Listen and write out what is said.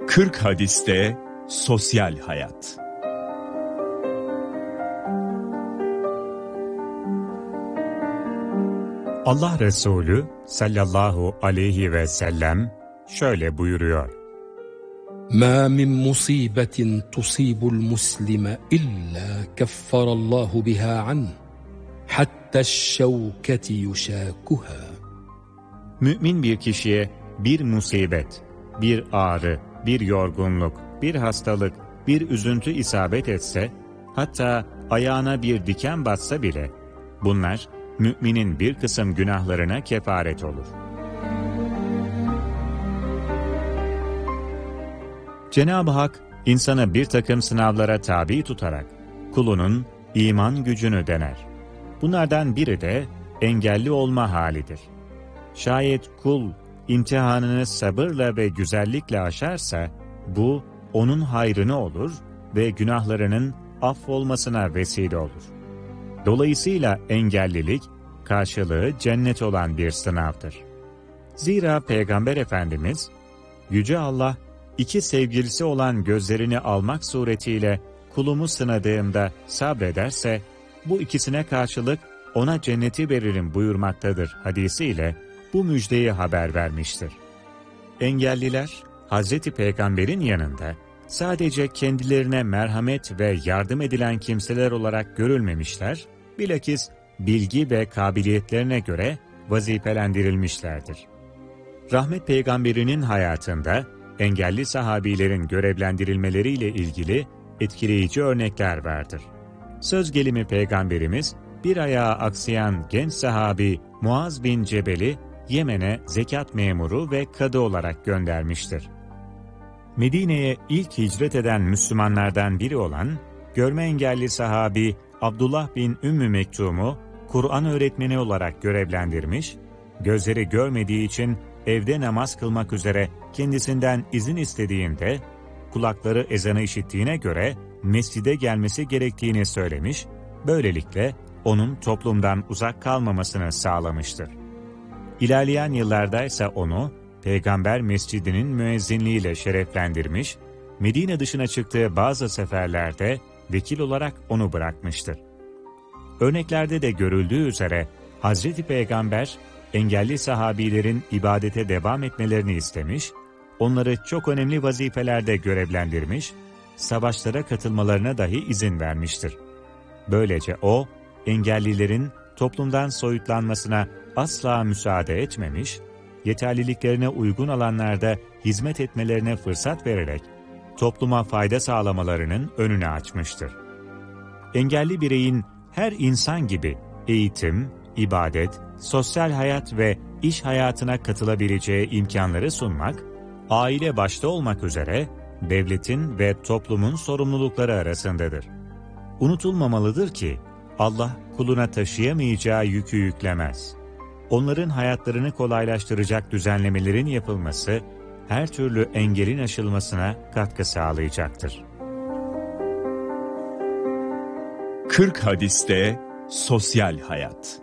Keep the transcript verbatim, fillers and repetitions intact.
kırk hadiste sosyal hayat. Allah Resulü sallallahu aleyhi ve sellem şöyle buyuruyor: مَا مِنْ مُصِيبَةٍ تُصِيبُ الْمُسْلِمَ إِلَّا كَفَّرَ اللّٰهُ بِهَا عَنْهُ حَتَّى الشَّوْكَةِ يُشَاكُهَا. Mümin bir kişiye bir musibet, bir ağrı, bir yorgunluk, bir hastalık, bir üzüntü isabet etse, hatta ayağına bir diken batsa bile, bunlar müminin bir kısım günahlarına kefaret olur. Cenab-ı Hak, insanı bir takım sınavlara tabi tutarak, kulunun iman gücünü dener. Bunlardan biri de engelli olma halidir. Şayet kul, imtihanını sabırla ve güzellikle aşarsa, bu onun hayrını olur ve günahlarının affolmasına vesile olur. Dolayısıyla engellilik, karşılığı cennet olan bir sınavdır. Zira Peygamber Efendimiz, Yüce Allah, iki sevgilisi olan gözlerini almak suretiyle kulumu sınadığımda sabrederse, bu ikisine karşılık ona cenneti veririm buyurmaktadır hadisiyle bu müjdeyi haber vermiştir. Engelliler, Hazreti Peygamber'in yanında sadece kendilerine merhamet ve yardım edilen kimseler olarak görülmemişler, bilakis bilgi ve kabiliyetlerine göre vazifelendirilmişlerdir. Rahmet Peygamberinin hayatında engelli sahabilerin görevlendirilmeleriyle ilgili etkileyici örnekler vardır. Söz gelimi Peygamberimiz, bir ayağı aksayan genç sahabi Muaz bin Cebel'i Yemen'e zekat memuru ve kadı olarak göndermiştir. Medine'ye ilk hicret eden Müslümanlardan biri olan, görme engelli sahabi Abdullah bin Ümmü Mektum'u Kur'an öğretmeni olarak görevlendirmiş, gözleri görmediği için evde namaz kılmak üzere kendisinden izin istediğinde, kulakları ezanı işittiğine göre mescide gelmesi gerektiğini söylemiş, böylelikle onun toplumdan uzak kalmamasını sağlamıştır. İlerleyen yıllarda ise onu Peygamber Mescidi'nin müezzinliğiyle şereflendirmiş, Medine dışına çıktığı bazı seferlerde vekil olarak onu bırakmıştır. Örneklerde de görüldüğü üzere Hazreti Peygamber, engelli sahabilerin ibadete devam etmelerini istemiş, onları çok önemli vazifelerde görevlendirmiş, savaşlara katılmalarına dahi izin vermiştir. Böylece o, engellilerin toplumdan soyutlanmasına asla müsaade etmemiş, yeterliliklerine uygun alanlarda hizmet etmelerine fırsat vererek topluma fayda sağlamalarının önünü açmıştır. Engelli bireyin her insan gibi eğitim, ibadet, sosyal hayat ve iş hayatına katılabileceği imkanları sunmak, aile başta olmak üzere devletin ve toplumun sorumlulukları arasındadır. Unutulmamalıdır ki, Allah kuluna taşıyamayacağı yükü yüklemez. Onların hayatlarını kolaylaştıracak düzenlemelerin yapılması, her türlü engelin aşılmasına katkı sağlayacaktır. kırk hadiste sosyal hayat.